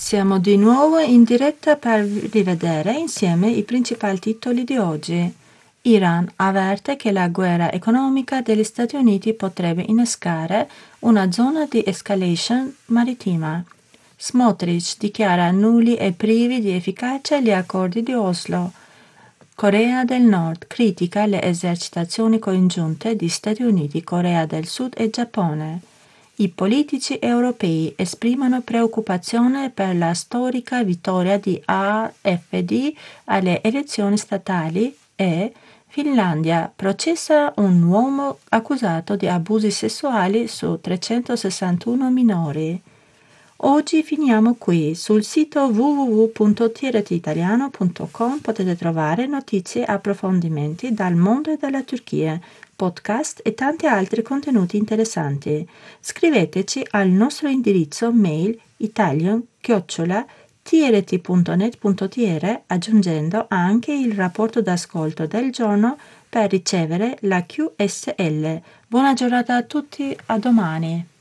Siamo di nuovo in diretta per rivedere insieme i principali titoli di oggi. Iran avverte che la guerra economica degli Stati Uniti potrebbe innescare una zona di escalation marittima. Smotrich dichiara nulli e privi di efficacia gli accordi di Oslo. Corea del Nord critica le esercitazioni congiunte di Stati Uniti, Corea del Sud e Giappone. I politici europei esprimono preoccupazione per la storica vittoria di AfD alle elezioni statali e Finlandia processa un uomo accusato di abusi sessuali su 361 minori. Oggi finiamo qui. Sul sito www.tretitaliano.com potete trovare notizie e approfondimenti dal mondo e dalla Turchia, podcast e tanti altri contenuti interessanti. Scriveteci al nostro indirizzo mail italian@trt.net.tr aggiungendo anche il rapporto d'ascolto del giorno per ricevere la QSL. Buona giornata a tutti, a domani.